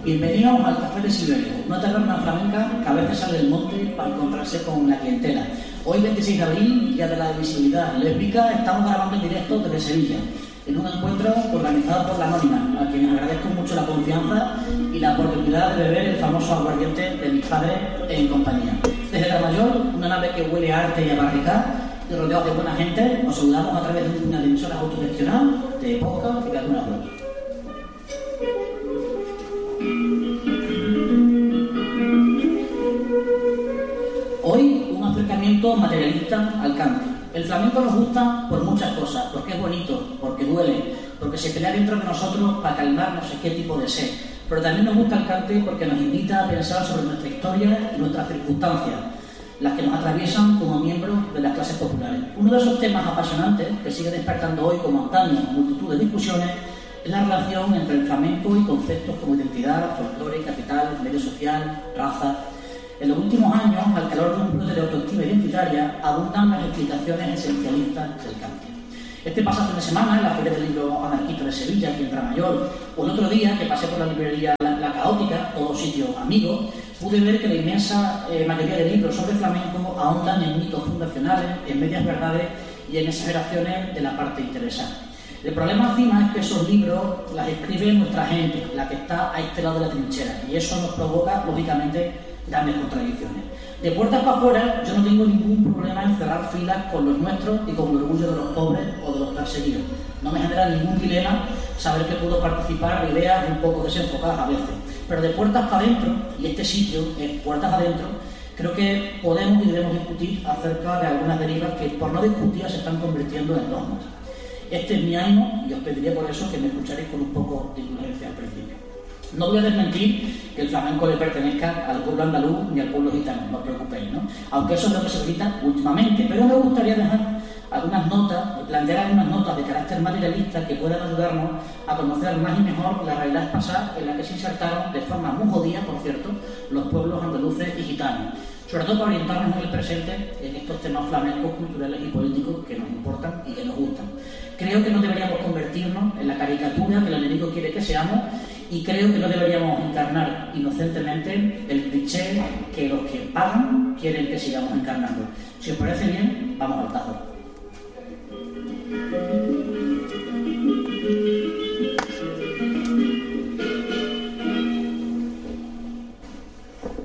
Bienvenidos al Café de Siberia, una taberna flamenca que a veces sale del monte para encontrarse con la clientela. Hoy, 26 de abril, Día de la Visibilidad Lésbica, estamos grabando en directo desde Sevilla, en un encuentro organizado por La Anónima, a quienes agradezco mucho la confianza y la oportunidad de beber el famoso aguardiente de mis padres en compañía. Desde Tramayor, una nave que huele a arte y a barricada, y rodeados de buena gente, os saludamos a través de una emisora autogestionada de podcast y de alguna web. Hoy, un acercamiento materialista al cante. El flamenco nos gusta por muchas cosas, porque es bonito, porque duele, porque se pelea dentro de nosotros para calmar no sé qué tipo de sed. Pero también nos gusta el cante porque nos invita a pensar sobre nuestra historia y nuestras circunstancias, las que nos atraviesan como miembros de las clases populares. Uno de esos temas apasionantes que sigue despertando hoy como antaño multitud de discusiones es la relación entre el flamenco y conceptos como identidad, folclore, capital, medio social, raza. En los últimos años, al calor de un brote de autoestima identitaria, abundan las explicaciones esencialistas del cante. Este pasado fin de semana, en la Feria del Libro Anarquista de Sevilla, aquí en Tramayor, o el otro día, que pasé por la librería La Caótica, todo sitio amigo, pude ver que la inmensa mayoría de libros sobre flamenco ahondan en mitos fundacionales, en medias verdades y en exageraciones de la parte interesada. El problema encima es que esos libros las escribe nuestra gente, la que está a este lado de la trinchera, y eso nos provoca, lógicamente, grandes contradicciones. De puertas para afuera, yo no tengo ningún problema en cerrar filas con los nuestros y con el orgullo de los pobres o de los perseguidos. No me genera ningún dilema saber que puedo participar de ideas un poco desenfocadas a veces. Pero de puertas para adentro, y este sitio es puertas adentro, creo que podemos y debemos discutir acerca de algunas derivas que, por no discutir, se están convirtiendo en dogmas. Este es mi ánimo y os pediría por eso que me escucharéis con un poco de indulgencia al principio. No voy a desmentir que el flamenco le pertenezca al pueblo andaluz ni al pueblo gitano, no os preocupéis, ¿no? Aunque eso es lo que se grita últimamente, pero me gustaría dejar algunas notas, plantear algunas notas de carácter materialista que puedan ayudarnos a conocer más y mejor la realidad pasada en la que se insertaron de forma muy jodida, por cierto, los pueblos andaluces y gitanos, sobre todo para orientarnos en el presente en estos temas flamencos, culturales y políticos que nos importan y que nos gustan. Creo que no deberíamos convertirnos en la caricatura que el enemigo quiere que seamos, y creo que no deberíamos encarnar inocentemente el cliché que los que pagan quieren que sigamos encarnando. Si os parece bien, vamos al tajo.